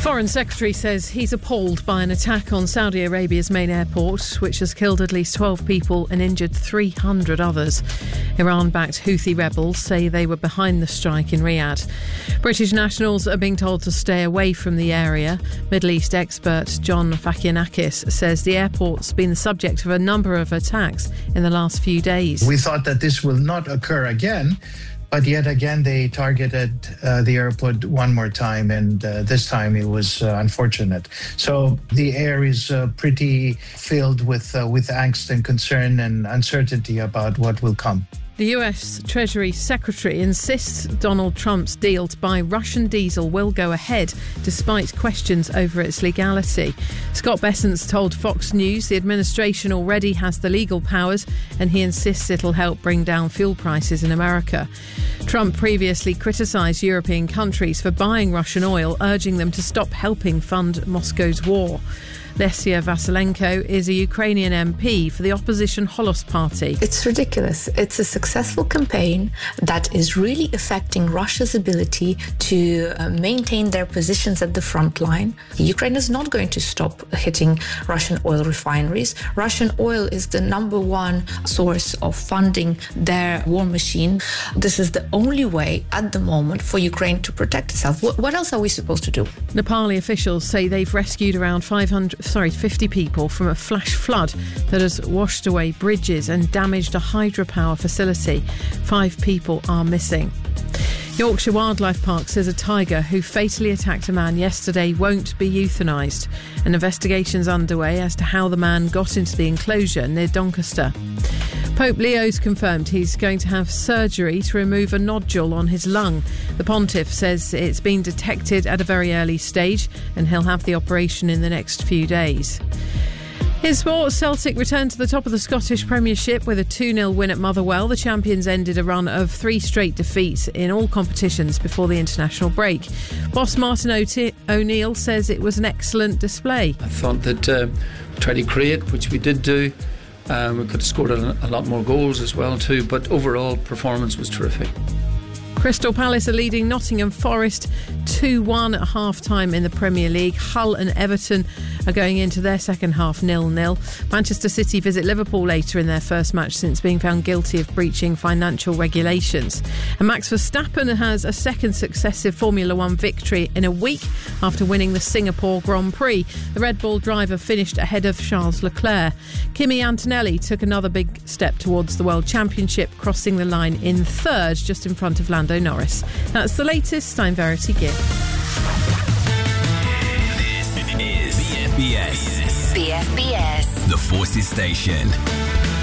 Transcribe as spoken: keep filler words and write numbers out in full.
Foreign Secretary says he's appalled by an attack on Saudi Arabia's main airport, which has killed at least twelve people and injured three hundred others. Iran-backed Houthi rebels say they were behind the strike in Riyadh. British nationals are being told to stay away from the area. Middle East expert John Fakianakis says the airport's been the subject of a number of attacks in the last few days. We thought that this will not occur again, but yet again they targeted uh, the airport one more time, and uh, this time it was uh, unfortunate. So the air is uh, pretty filled with uh, with angst and concern and uncertainty about what will come. The U S Treasury Secretary insists Donald Trump's deal to buy Russian diesel will go ahead despite questions over its legality. Scott Bessent told Fox News the administration already has the legal powers and he insists it'll help bring down fuel prices in America. Trump previously criticised European countries for buying Russian oil, urging them to stop helping fund Moscow's war. Lesia Vasilenko is a Ukrainian M P for the opposition Holos Party. It's ridiculous. It's a successful campaign that is really affecting Russia's ability to uh, maintain their positions at the front line. Ukraine is not going to stop hitting Russian oil refineries. Russian oil is the number one source of funding their war machine. This is the only way at the moment for Ukraine to protect itself. What, what else are we supposed to do? Nepali officials say they've rescued around five hundred Sorry, fifty people from a flash flood that has washed away bridges and damaged a hydropower facility. Five people are missing. Yorkshire Wildlife Park says a tiger who fatally attacked a man yesterday won't be euthanised. An investigation's underway as to how the man got into the enclosure near Doncaster. Pope Leo's confirmed he's going to have surgery to remove a nodule on his lung. The pontiff says it's been detected at a very early stage and he'll have the operation in the next few days. In sport, Celtic returned to the top of the Scottish Premiership with a two nil win at Motherwell. The champions ended a run of three straight defeats in all competitions before the international break. Boss Martin O'Te- O'Neill says it was an excellent display. I thought that uh, we tried to create, which we did do. Um, we could have scored a, a lot more goals as well too, but overall performance was terrific. Crystal Palace are leading Nottingham Forest two one at half-time in the Premier League. Hull and Everton are going into their second half nil nil. Manchester City visit Liverpool later in their first match since being found guilty of breaching financial regulations. And Max Verstappen has a second successive Formula One victory in a week after winning the Singapore Grand Prix. The Red Bull driver finished ahead of Charles Leclerc. Kimi Antonelli took another big step towards the World Championship, crossing the line in third, just in front of Lando Norris. That's the latest. I'm Verity Gibb. This is B F B S. B F B S. The Forces Station.